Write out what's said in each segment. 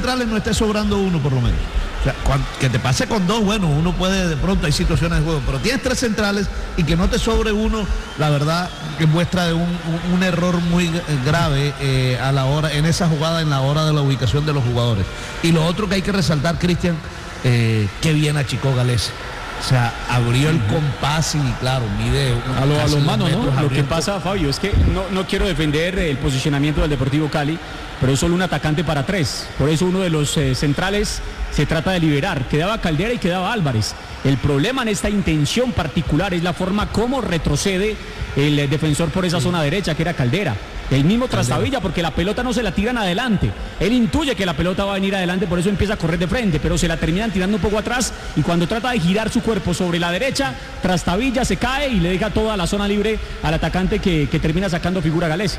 centrales no esté sobrando uno por lo menos. O sea, que te pase con dos, bueno, uno puede, de pronto hay situaciones de juego, pero tienes tres centrales y que no te sobre uno, la verdad que muestra de un error muy grave a la hora, en esa jugada, en la hora de la ubicación de los jugadores. Y lo otro que hay que resaltar, Cristian, qué bien achicó Galese. O sea, abrió el compás y claro, mide a los manos, ¿no? Lo que pasa, Fabio, es que no quiero defender el posicionamiento del Deportivo Cali, pero es solo un atacante para tres. Por eso uno de los centrales se trata de liberar. Quedaba Caldera y quedaba Álvarez. El problema en esta intención particular es la forma como retrocede el defensor por esa zona derecha, que era Caldera. El mismo Trastabilla, porque la pelota no se la tiran adelante. Él intuye que la pelota va a venir adelante, por eso empieza a correr de frente, pero se la terminan tirando un poco atrás y cuando trata de girar su cuerpo sobre la derecha, Trastabilla se cae y le deja toda la zona libre al atacante que termina sacando figura Galese.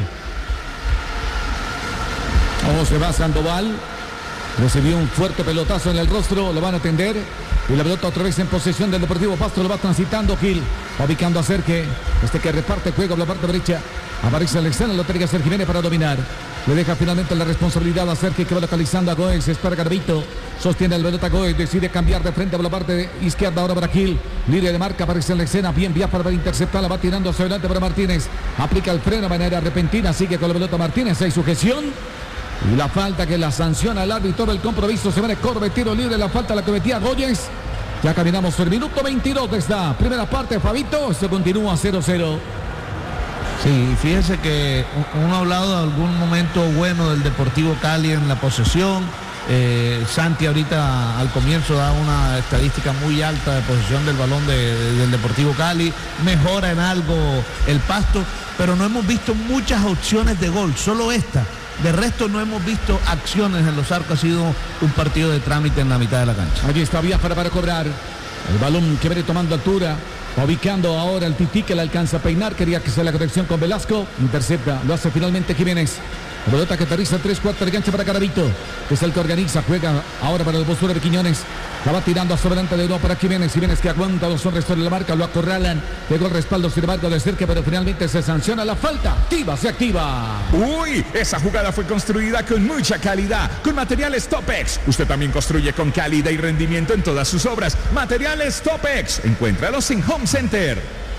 Vamos, se va Sandoval. Recibió un fuerte pelotazo en el rostro, lo van a atender. Y la pelota otra vez en posesión del Deportivo Pasto, lo va transitando Gil, ubicando a Cerque, que reparte juego por la parte derecha. Aparece Alexander, lo tiene que hacer Jiménez para dominar. Le deja finalmente la responsabilidad a Cerque, que va localizando a Goes, espera Garbito. Sostiene el pelota Goes, decide cambiar de frente por la parte izquierda ahora para Gil. Líder de marca, aparece en la escena, bien Biafra para interceptarla, va tirando hacia adelante para Martínez. Aplica el freno de manera repentina, sigue con la pelota Martínez, hay sujeción. Y la falta que la sanciona el árbitro del compromiso. Se viene Corbe, tiro libre, la falta la cometía Goyes. Ya caminamos el minuto 22 de esta primera parte, Fabito. Esto continúa 0-0. Sí, fíjese que uno ha hablado de algún momento bueno del Deportivo Cali en la posesión. Santi ahorita al comienzo da una estadística muy alta de posesión del balón del Deportivo Cali. Mejora en algo el Pasto, pero no hemos visto muchas opciones de gol, solo esta. De resto no hemos visto acciones en los arcos, ha sido un partido de trámite en la mitad de la cancha. Allí está Biafra para cobrar. El balón que viene tomando altura, ubicando ahora el Tití, que le alcanza a peinar, quería que sea la conexión con Velasco, intercepta, lo hace finalmente Jiménez. La pelota que aterriza 3-4 de gancho para Garavito, que es el que organiza, juega ahora para el Bosura de Quiñones. La va tirando hacia adelante de nuevo para Jiménez. Jiménez que aguanta los hombres sobre la marca, lo acorralan. Llegó el respaldo, sin embargo, de cerca, pero finalmente se sanciona la falta. Activa, se activa. Uy, esa jugada fue construida con mucha calidad, con materiales Topex. Usted también construye con calidad y rendimiento en todas sus obras. Materiales Topex. Encuéntralos en Home Center.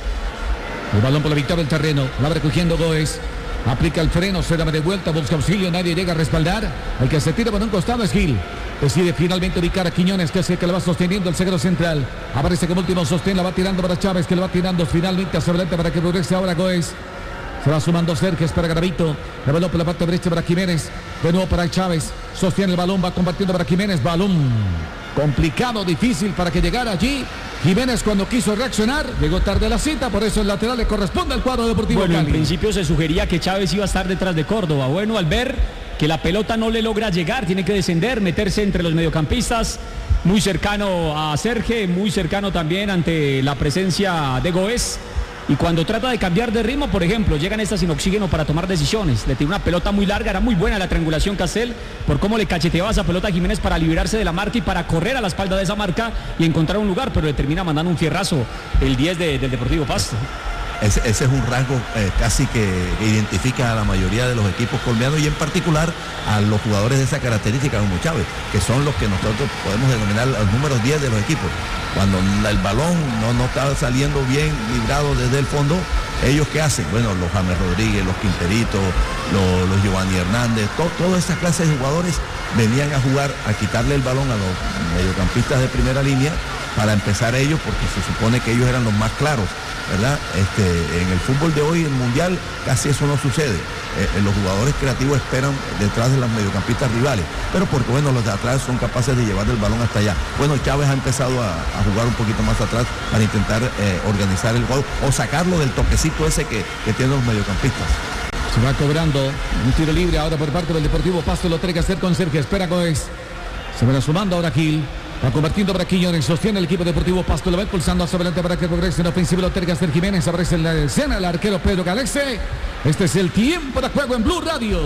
El balón por la victoria del terreno. La va recogiendo Goes. Aplica el freno, se da de vuelta, busca auxilio, nadie llega a respaldar. El que se tira por un costado es Gil. Decide finalmente ubicar a Quiñones, que es el que le va sosteniendo el zaguero central. Aparece como último sostén, la va tirando para Chávez, que le va tirando finalmente hacia adelante para que progrese ahora Goes. Se va sumando Sergio para Garavito. El balón por la parte derecha para Jiménez. De nuevo para Chávez. Sostiene el balón, va compartiendo para Jiménez. Balón complicado, difícil para que llegara allí. Jiménez cuando quiso reaccionar, llegó tarde a la cita, por eso el lateral le corresponde al cuadro Deportivo Cali. En principio se sugería que Chávez iba a estar detrás de Córdoba. Bueno, al ver que la pelota no le logra llegar, tiene que descender, meterse entre los mediocampistas, muy cercano a Sergio, muy cercano también ante la presencia de Goes. Y cuando trata de cambiar de ritmo, por ejemplo, llegan estas sin oxígeno para tomar decisiones. Le tiró una pelota muy larga, era muy buena la triangulación Castel, por cómo le cacheteaba esa pelota a Jiménez para liberarse de la marca y para correr a la espalda de esa marca y encontrar un lugar, pero le termina mandando un fierrazo el 10 del Deportivo Pasto. Ese es un rasgo casi que identifica a la mayoría de los equipos colombianos y en particular a los jugadores de esa característica como Chávez, que son los que nosotros podemos denominar los números 10 de los equipos. Cuando el balón no está saliendo bien librado desde el fondo, ¿ellos qué hacen? Bueno, los James Rodríguez, los Quinteritos, los Giovanni Hernández, toda esa clase de jugadores venían a jugar, a quitarle el balón a los mediocampistas de primera línea para empezar ellos, porque se supone que ellos eran los más claros, ¿verdad? En el fútbol de hoy, el mundial, casi eso no sucede. Los jugadores creativos esperan detrás de los mediocampistas rivales, pero porque bueno, los de atrás son capaces de llevar el balón hasta allá. Bueno, Chávez ha empezado a jugar un poquito más atrás para intentar organizar el juego o sacarlo del toquecito ese que tienen los mediocampistas. Se va cobrando un tiro libre ahora por parte del Deportivo Pasto, lo tiene que hacer con Sergio, espera Goes. Se va sumando ahora Gil. Va convirtiendo para Quiñones, sostiene el equipo Deportivo Pasto, lo va impulsando hacia adelante para que progrese en ofensiva, lo tiene que hacer Jiménez, aparece en la escena el arquero Pedro Galese. Este es el tiempo de juego en Blue Radio.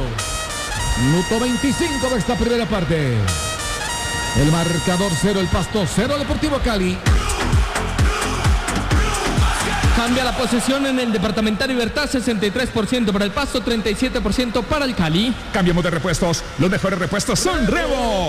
Minuto 25 de esta primera parte. El marcador 0, el Pasto 0, Deportivo Cali. Cambia la posesión en el Departamental Libertad, 63% para el Pasto, 37% para el Cali. Cambiamos de repuestos, los mejores repuestos son Revo.